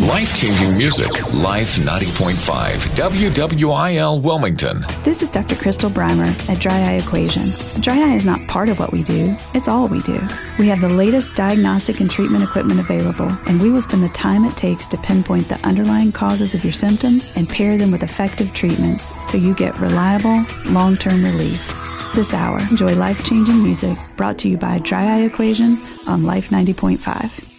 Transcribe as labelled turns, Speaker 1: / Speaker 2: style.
Speaker 1: Life-changing music. Life 90.5. WWIL Wilmington.
Speaker 2: This is Dr. Crystal Breimer at Dry Eye Equation. Dry eye is not part of what we do, it's all we do. We have the latest diagnostic and treatment equipment available, and we will spend the time it takes to pinpoint the underlying causes of your symptoms and pair them with effective treatments so you get reliable, long-term relief. This hour, enjoy life-changing music brought to you by Dry Eye Equation on Life 90.5.